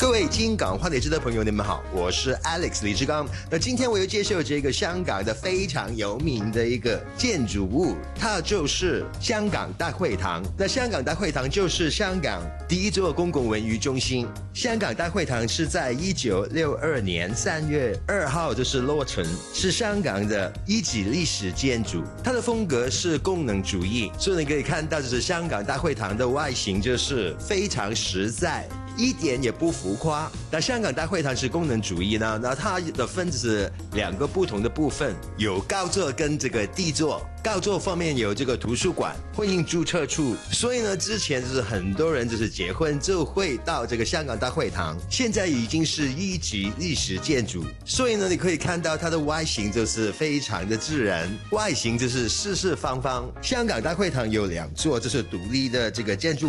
各位金港话题知的朋友，你们好，我是 Alex 李志刚。那今天我又介绍这个香港的非常有名的一个建筑物，它就是香港大会堂。那香港大会堂就是香港第一座公共文娱中心。香港大会堂是在1962年3月2号就是落成，是香港的一级历史建筑。它的风格是功能主义，所以你可以看到就是香港大会堂的外形就是非常实在，一点也不浮夸。那香港大会堂是功能主义呢，那它的分是2个不同的部分，有高座跟这个低座。高座方面有这个图书馆、婚姻注册处，所以呢，之前就是很多人就是结婚就会到这个香港大会堂。现在已经是一级历史建筑，所以呢，你可以看到它的外形就是非常的自然，外形就是四四方方。香港大会堂有2座，这是独立的这个建筑